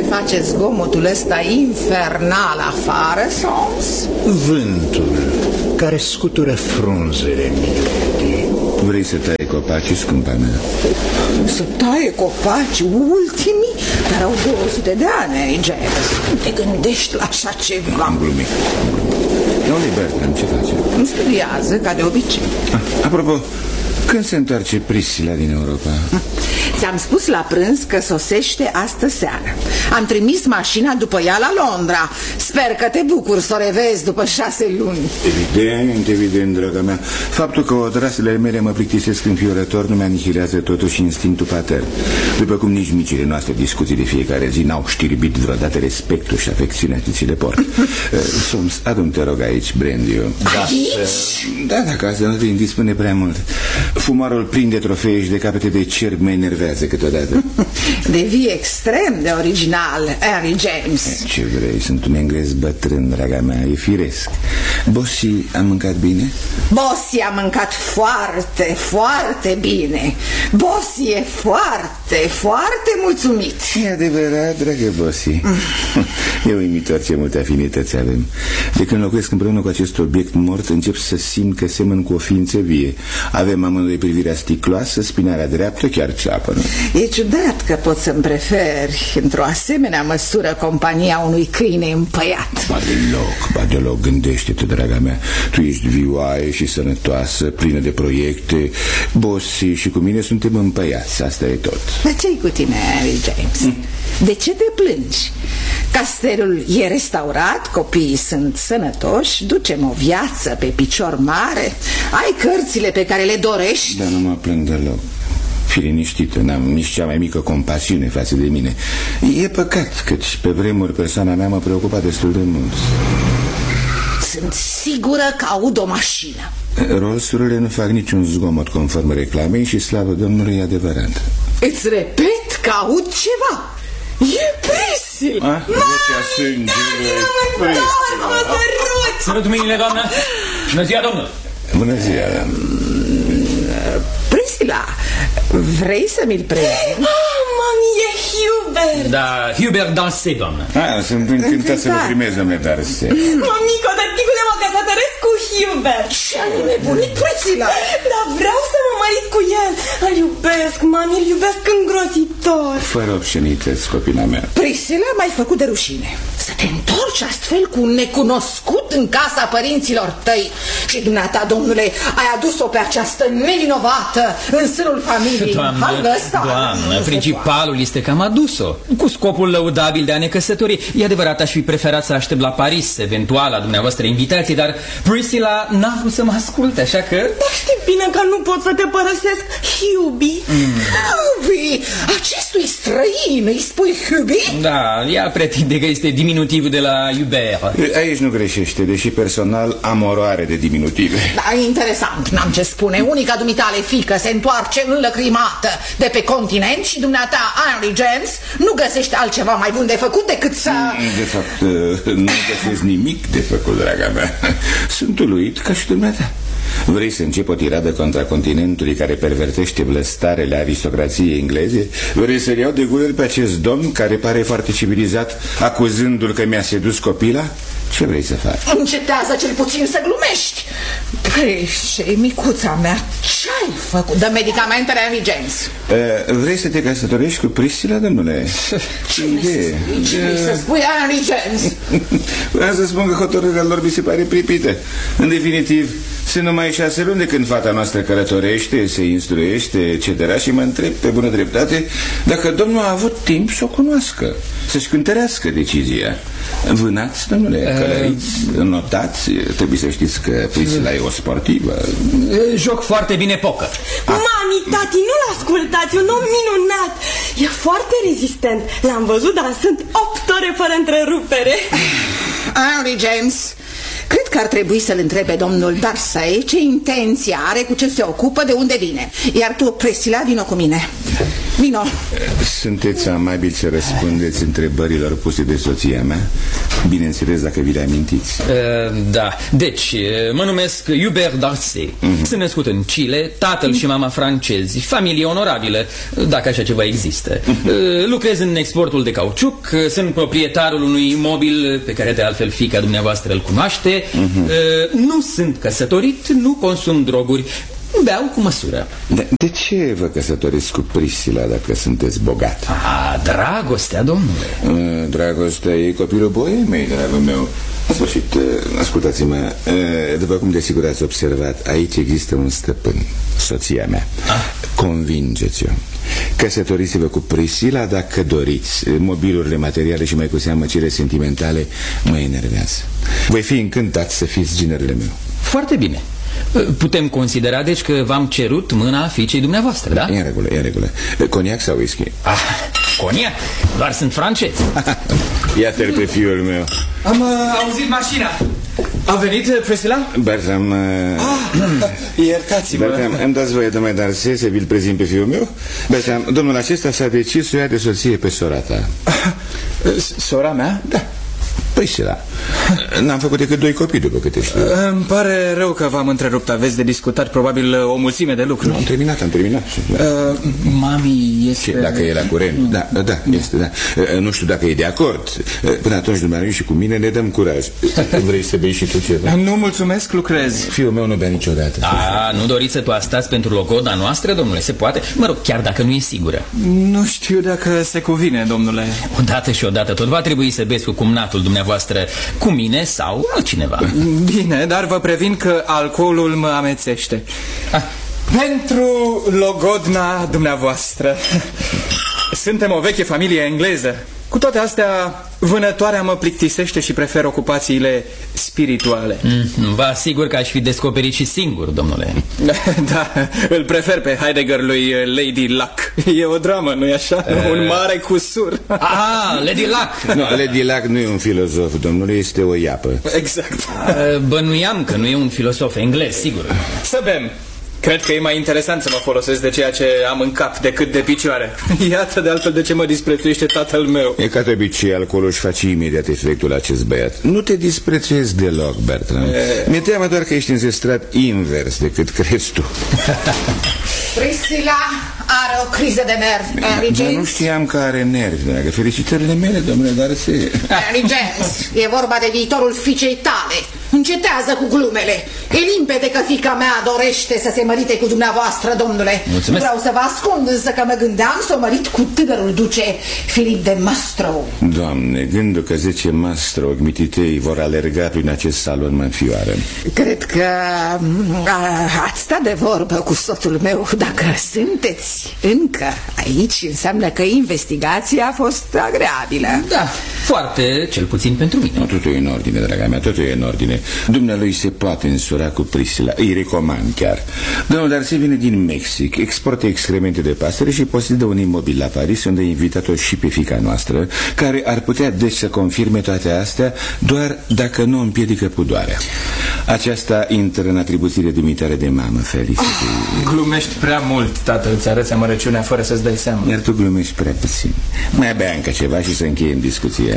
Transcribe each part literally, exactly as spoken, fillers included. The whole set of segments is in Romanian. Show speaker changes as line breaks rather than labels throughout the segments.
face zgomotul ăsta infernal afară, Soms?
Vântul care scutură frunzele mie.
Vrei să tai copacii, scumpa mea?
Să taie copaci ultimii care au două sute de ani, James. Nu te gândești la așa ceva.
Am glumit, am glumit. Domnule Bertram, ce face?
Îmi studiază, ca de obicei.
Ah, apropo, când se întoarce Priscilla din Europa?
Ți-am spus la prânz că sosește astă seară. Am trimis mașina după ea la Londra. Sper că te bucuri să o revezi după șase luni.
Evident, evident, draga mea. Faptul că odrasele mele mă plictisesc înfiorător nu mi-anihilează totuși instinctul patern. După cum nici micile noastre discuții de fiecare zi n-au știrbit vreodată respectul și afecțiunea ce ți le port. Soms, adu-mi, te rog, aici brandy-ul. Da, da, ca să nu te indispune prea mult. Fumarul plin de trofee și de capete de cerb mă enervează câteodată.
Devii extrem de original, Henry James.
Ce vrei, sunt un englez bătrân, draga mea, e firesc. Bossy a mâncat bine?
Bossy a mâncat foarte, foarte bine. Bossy e foarte, foarte mulțumit.
E adevărat, dragă Bossy. E uimitor ce multe afinități avem. De când locuiesc împreună cu acest obiect mort, încep să simt că semăn cu o ființă vie. Avem amândoi privirea sticloasă, spinarea dreaptă chiar ceapă, nu?
E ciudat că poți să-mi preferi într-o asemenea măsură compania unui câine împăiat.
Ba deloc, ba deloc, gândește-te, draga mea. Tu ești vioaie și sănătoasă, plină de proiecte. Bossy și cu mine suntem împăiați, asta e tot.
Dar ce-i cu tine, Harry James? Mm. De ce te plângi? Castelul e restaurat, copiii sunt sănătoși, ducem o viață pe picior mare, ai cărțile pe care le dorești.
Dar nu mă plâng deloc. Fi liniștită, n-am nici cea mai mică compasiune față de mine. E păcat, căci pe vremuri persoana mea mă preocupa destul de mult.
Sunt sigură că aud o mașină.
Rolls-urile nu fac niciun zgomot conform reclamei și slavă Domnului e adevărat.
Îți repet că aud ceva. E Priscilla.
Ah, vocea sângelui. Priscilla.
Sărut mâinile, doamnă. Bună ziua, domnul.
Bună ziua.
Priscilla, vrei să mi-l prezint?
Ah, mami, e Hubert.
Da, Hubert Darcy, doamnă.
Ah, sunt încântat să vă primez, domnule Darcy.
Mamico, tăticule, mă căsătoresc cu Hubert.
Ce ai nebunit, Priscilla?
Dar vreau să mă mărit cu el. Îl iubesc, mami, îl iubesc îngrozitor.
Fără obscenități, copila mea.
Priscilla, m-ai făcut de rușine. Să te întorci astfel cu un necunoscut în casa părinților tăi. Și dumneata, domnule, ai adus-o pe această nevinovată în sânul familiei.
Doamnă,
ăsta,
doamnă, principalul este că am adus-o cu scopul lăudabil de a ne căsători. E adevărat, aș fi preferat să aștept la Paris, eventual, la dumneavoastră invitații, dar Priscilla n-a vrut să mă asculte, așa că...
Dar știi bine că nu pot să te părăsesc, Hubi.
Mm. Hubi? Acestui străin îi spui Hubi?
Da, ea pretinde că este diminutivul de la Hubert.
Aici nu greșește, deși personal am oroare de diminutive.
Da, interesant, n-am ce spune. Unica dumitale fică se întoarce înlăcrimată de pe continent și dumneata, Henry James, nu găsește altceva mai bun de făcut decât să...
De fapt, nu găsesc nimic de făcut, draga mea. Sunt uluit ca și dumneata. Vrei să încep o tiradă contra continentului care pervertește blăstarele aristocrației engleze? Vrei să-l iau de gură pe acest domn care pare foarte civilizat, acuzându-l că mi-a sedus copila? Ce vrei să faci?
Încetează cel puțin să glumești. Preșe, micuța mea, ce-ai făcut? Dă medicamentele, Henry James.
uh, Vrei să te căsătorești cu Priscilla, domnule?
Ce vrei să spui, Henry James?
Vreau să spun că hotărârea lor mi se pare pripită. În definitiv, sunt numai șase luni de când fata noastră călătorește, se instruiește, et cetera. Și mă întreb pe bună dreptate dacă domnul a avut timp să o cunoască, să-și cântărească decizia. Vânați, domnule, călăriți, notați. Trebuie să știți că Priscilla e o sportivă.
Joc foarte bine poker.
Mami, tati, nu-l ascultați, un om minunat. E foarte rezistent. L-am văzut dansând opt ore fără întrerupere.
Henry James, cred că ar trebui să-l întrebe domnul Darcy ce intenție are, cu ce se ocupă, de unde vine. Iar tu, Priscilla, vină cu mine. Vino.
Sunteți amabili să răspundeți întrebărilor puse de soția mea? Bineînțeles, dacă vi le amintiți.
uh, Da, deci, mă numesc Hubert Darcey. uh-huh. Sunt născut în Chile, tatăl și mama francezi, familie onorabilă, dacă așa ceva există. uh-huh. Lucrez în exportul de cauciuc, sunt proprietarul unui imobil pe care de altfel fiica dumneavoastră îl cunoaște. uh-huh. Nu sunt căsătorit, nu consum droguri, beau cu măsură.
De, de ce vă căsătoriți cu Priscila dacă sunteți bogat?
A, dragostea, domnule.
Dragostea e copilul boemei, dragul meu. În sfârșit, ascultați-mă, după cum desigur ați observat, aici există un stăpân, soția mea. ah. Convingeți-o. Căsătoriți-vă cu Priscila dacă doriți. Mobilurile materiale și mai cu seamă cele sentimentale mă enervează. Voi fi încântat să fiți ginerele meu.
Foarte bine. Putem considera, deci, că v-am cerut mâna fiicei dumneavoastră, da?
E în regulă, e în regulă. Coniac sau whisky?
Ah, coniac? Doar sunt francez.
Iată-l pe fiul meu.
Am uh, auzit mașina. A venit Priscila?
Bertram... Uh...
Ah, iertați-mă.
Bertram, îmi dați voie, domnule Darcey, să vi-l prezint pe fiul meu? Bertram, domnul acesta s-a decis să o ia de soție pe sora ta.
Sora mea?
Da. Priscila. N-am făcut decât doi copii, după câte știu.
Îmi pare rău că v-am întrerupt. Aveți de discutat probabil o mulțime de lucruri.
Am terminat, am terminat.
uh, Mami este...
Ce, dacă e la curent? Da, da, este, da. Nu știu dacă e de acord. Până atunci, dumneavoastră și cu mine ne dăm curaj. Vrei să bei și tu ceva?
Nu, mulțumesc, lucrez.
Fiul meu nu bea niciodată.
A, nu doriți să toastați pentru logoda noastră, domnule? Se poate? Mă rog, chiar dacă nu e sigură.
Nu știu dacă se cuvine, domnule.
Odată și odată tot va trebui să beți cu cumnatul dumneavoastră, cu mine sau altcineva.
Bine, dar vă previn că alcoolul mă amețește.
ah.
Pentru logodna dumneavoastră. Suntem o veche familie engleză. Cu toate astea, vânătoarea mă plictisește și prefer ocupațiile spirituale.
mm, Vă asigur că aș fi descoperit și singur, domnule.
Da, îl prefer pe Heidegger lui Lady Luck. E o dramă, nu-i așa? Uh... Un mare cusur.
Ah, Lady Luck.
Nu, Lady Luck nu e un filozof, domnule, este o iapă.
Exact.
uh, Bănuiam că nu e un filosof englez, sigur.
Să bem. Cred că e mai interesant să mă folosesc de ceea ce am în cap decât de picioare. Iată de altfel de ce mă disprețuiește tatăl meu.
E ca de obicei, alcoolul își face imediat efectul acest băiat. Nu te disprețuiesc deloc, Bertram. E... Mi-e teamă doar că ești înzestrat invers decât crezi tu.
Priscila are o criză de nervi, Henry James.
Dar nu știam că are nervi, dragă. Felicitările mele, domnule Darcey.
Henry James, e vorba de viitorul fiicei tale. Încetează cu glumele. E limpede că fiica mea dorește să se mărite cu dumneavoastră, domnule.
Mulțumesc.
Vreau să vă ascund însă că mă gândeam să o mărit cu tânărul duce Filip de Mastro.
Doamne, gândul că zece Mastro mititei vor alerga prin acest salon mă înfioară.
Cred că a, ați stat de vorbă cu soțul meu. Dacă sunteți încă aici, înseamnă că investigația a fost agreabilă.
Da, foarte, cel puțin pentru mine.
No, totul e în ordine, draga mea, totul e în ordine. Dumnealui se poate însura cu Priscila. Îi recomand chiar. Domnul Darcey vine din Mexic, exportă excremente de pasăre și posedă un imobil la Paris, unde a invitat-o și pe fiica noastră, care ar putea deci să confirme toate astea, doar dacă nu împiedică pudoarea. Aceasta intră în atribuțiile dumitare de mamă, Felicity.
Oh, glumești prea mult, tată, îți arăți amărăciunea fără să-ți dai seama.
Iar tu glumești prea puțin. Mai bea încă ceva și să încheiem discuția.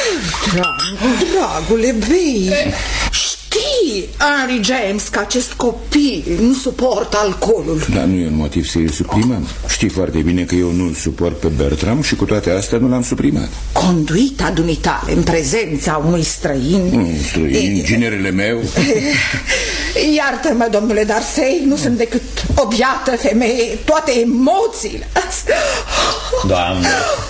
Dragule, bei. Știi, Henry James, că acest copil nu suportă alcoolul.
Dar nu e un motiv să îl suprimăm. Știi foarte bine că eu nu-l suport pe Bertram și cu toate astea nu l-am suprimat.
Conduita dumitale în prezența unui străin.
Un străin, e... ginerele meu.
Iartă-mă, domnule Darcey, nu sunt decât o biată femeie. Toate emoțiile.
Doamne,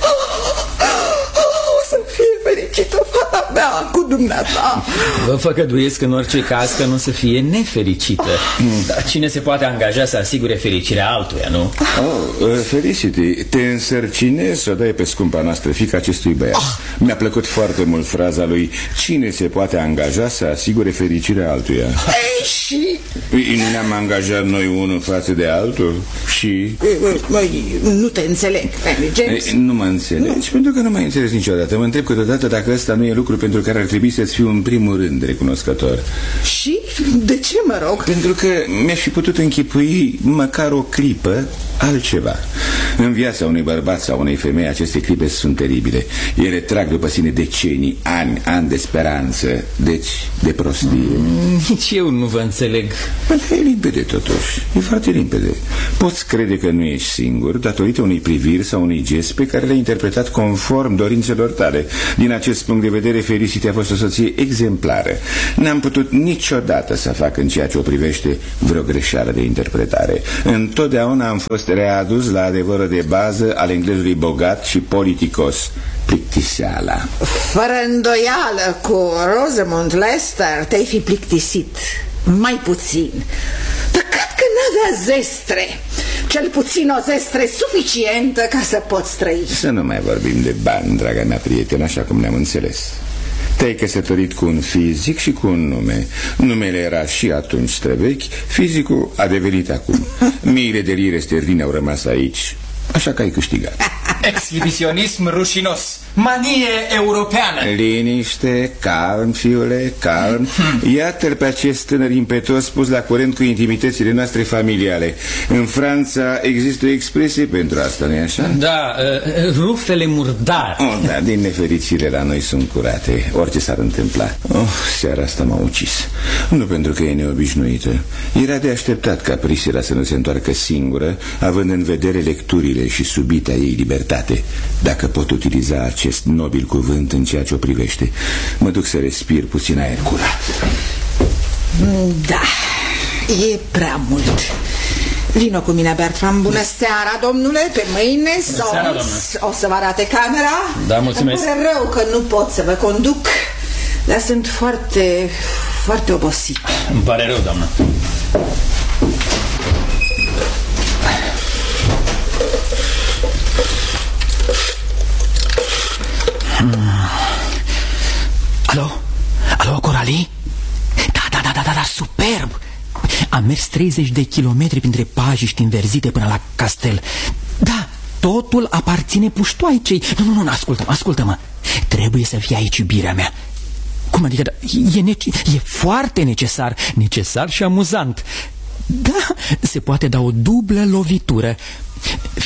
să fie fericită fata mea cu dumneata.
vă făgăduiesc în orice caz că nu să fie nefericită. Dar cine se poate angaja să asigure fericirea altuia, nu?
Oh, Felicity, te însărcinezi să o dai pe scumpa noastră fiica acestui băiat. Oh. Mi-a plăcut foarte mult fraza lui: cine se poate angaja să asigure fericirea altuia?
Ei, și...
Nu ne-am angajat noi unul față de altul? Și...
Măi, nu te înțeleg, Henry James.
Ei, nu mă înțelegi, nu. Pentru că nu m-ai înțeles niciodată. Mă întreb câteodată dacă ăsta nu e lucru pentru care ar trebui să-ți fiu în primul rând recunoscător.
Și? De ce, mă rog?
Pentru că mi-aș fi putut închipui măcar o clipă altceva. În viața unui bărbat sau unei femei aceste clipe sunt teribile. Ele trag după sine decenii, ani, ani de speranță, deci de prostie.
mm, Nici eu nu vă înțeleg.
E limpede totuși, e foarte limpede. Poți crede că nu ești singur datorită unei priviri sau unui gest pe care le-ai interpretat conform dorințelor tale. Din acest punct de vedere, Felicity a fost o soție exemplară. N-am putut niciodată să fac în ceea ce o privește vreo greșeală de interpretare. Întotdeauna am fost readus la adevărul de bază al englezului bogat și politicos: plictiseala.
Fără îndoială, cu Rosamund Lester te-ai fi plictisit. Mai puțin. Păcat că n-avea zestre. Cel puțin o zestre suficientă ca să poți trăi.
Să nu mai vorbim de bani, draga mea prietenă, așa cum ne-am înțeles. Te-ai căsătorit cu un fizic și cu un nume. Numele era și atunci străvechi, fizicul a devenit acum. Miile de lire sterline au rămas aici, așa că ai câștigat.
Exhibiționism rușinos, manie europeană.
Liniște, calm, fiule, calm. Iată-l pe acest tânăr impetos pus la curent cu intimitățile noastre familiale. În Franța există o expresie pentru asta, nu-i așa?
Da, uh, rufele murdar.
Oh, da, din nefericire la noi sunt curate, orice s-ar întâmpla. Oh, seara asta m-a ucis. Nu pentru că e neobișnuită. Era de așteptat ca Priscilla să nu se întoarcă singură, având în vedere lecturile și subita ei libertate. Dacă pot utiliza acest nobil cuvânt în ceea ce o privește. Mă duc să respir puțin aer curat.
Da, e prea mult. Vino cu mine, Bertram. Bună seara, domnule. Pe mâine
seara,
o să vă arate camera.
Da, mulțumesc.
Îmi pare rău că nu pot să vă conduc, dar sunt foarte, foarte obosit.
Îmi pare rău, doamnă.
Alo? Alo, Coralie? Da, da, da, da, da, da, superb! Am mers treizeci de kilometri printre pajiști înverzite până la castel. Da, totul aparține puștoaicei. Nu, nu, nu, ascultă-mă, ascultă-mă. Trebuie să fie aici iubirea mea. Cum adică? E, nece- e foarte necesar. Necesar și amuzant. Da, se poate da o dublă lovitură.